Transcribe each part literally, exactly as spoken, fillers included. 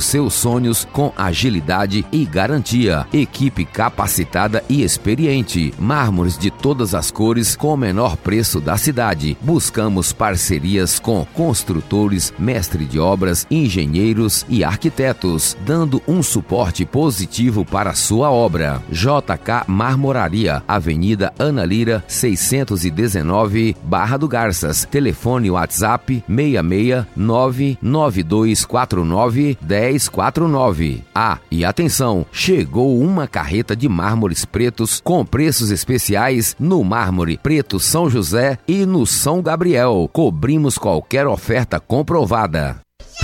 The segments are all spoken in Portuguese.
os seus sonhos com agilidade e garantia. Equipe capacitada e experiente. Mármores de todas as cores com o menor preço da cidade. Buscamos parcerias com construtores, mestre de obras, engenheiros e arquitetos, dando um suporte positivo para a sua obra. J K Marmoraria, Avenida Ana Lira, seiscentos e dezenove, Barra do Garças. Telefone WhatsApp seis seis nove nove dois quatro nove um zero quatro nove. Ah, e atenção, chegou uma carreta de mármores pretos com preços especiais no Mármore Preto São José e no São Gabriel. Cobrimos qualquer oferta comprovada.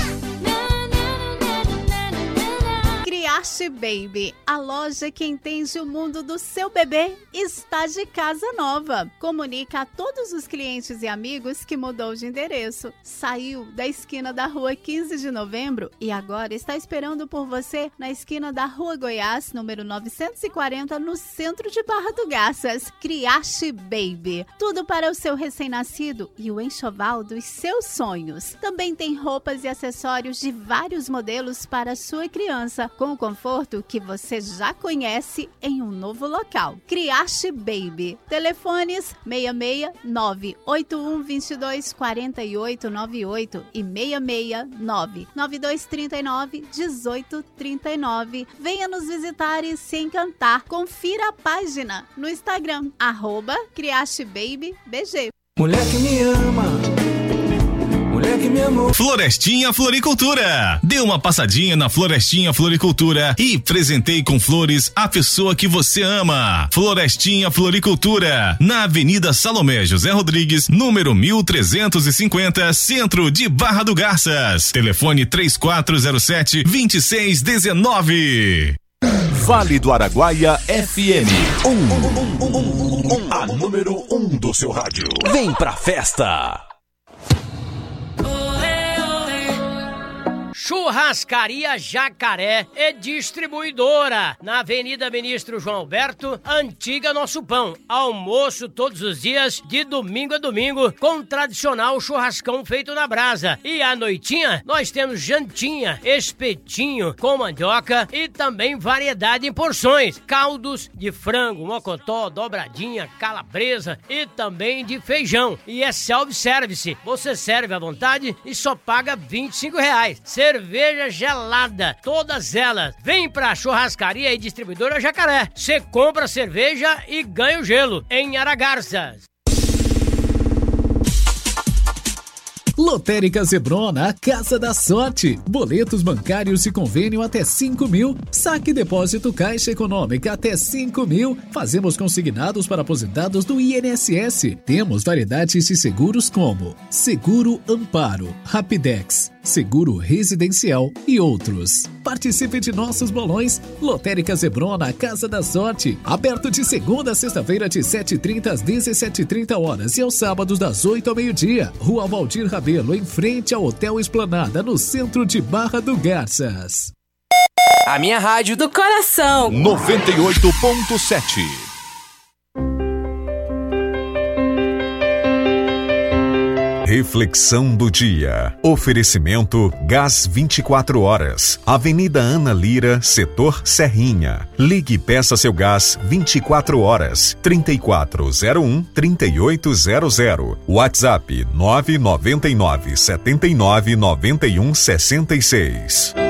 Criaste Baby, a loja que entende o mundo do seu bebê, está de casa nova. Comunica a todos os clientes e amigos que mudou de endereço. Saiu da esquina da rua quinze de novembro e agora está esperando por você na esquina da rua Goiás, número novecentos e quarenta, no centro de Barra do Garças. Criaste Baby, tudo para o seu recém-nascido e o enxoval dos seus sonhos. Também tem roupas e acessórios de vários modelos para a sua criança, com o conforto que você já conhece em um novo local. Criaste Baby. Telefones seis seis nove oito um dois dois quatro oito nove oito e seis seis nove nove dois três nove um oito três nove. Venha nos visitar e se encantar. Confira a página no Instagram, arroba Criaste Baby B G. Mulher que me ama, mulher que me amou. Florestinha Floricultura. Dê uma passadinha na Florestinha Floricultura e presenteie com flores a pessoa que você ama. Florestinha Floricultura, na Avenida Salomé José Rodrigues, número mil trezentos e cinquenta, centro de Barra do Garças. Telefone três quatro zero sete, dois seis um nove. Vale do Araguaia F M, um, um, um, um, um, a número um do seu rádio. Vem pra festa! Churrascaria Jacaré é distribuidora na Avenida Ministro João Alberto, antiga Nosso Pão. Almoço todos os dias, de domingo a domingo, com tradicional churrascão feito na brasa. E à noitinha, nós temos jantinha, espetinho com mandioca e também variedade em porções. Caldos de frango, mocotó, dobradinha, calabresa e também de feijão. E é self-service. Você serve à vontade e só paga vinte e cinco reais. Cerveja gelada, todas elas. Vem pra Churrascaria e Distribuidora Jacaré. Você compra cerveja e ganha o gelo em Aragarças. Lotérica Zebrona, a Casa da Sorte. Boletos bancários e convênio até cinco mil. Saque e depósito Caixa Econômica até cinco mil. Fazemos consignados para aposentados do I N S S. Temos variedades de seguros como Seguro Amparo, Rapidex, Seguro Residencial e outros. Participe de nossos bolões. Lotérica Zebrona, Casa da Sorte. Aberto de segunda a sexta-feira de sete e trinta às dezessete e trinta horas e aos sábados das oito ao meio-dia. Rua Valdir Rabelo, em frente ao Hotel Esplanada, no centro de Barra do Garças. A minha rádio do coração. noventa e oito ponto sete. Reflexão do dia. Oferecimento Gás vinte e quatro horas. Avenida Ana Lira, setor Serrinha. Ligue e peça seu gás vinte e quatro horas. trinta e quatro zero um, trinta e oito zero zero. WhatsApp nove nove nove, sete nove, nove um seis seis.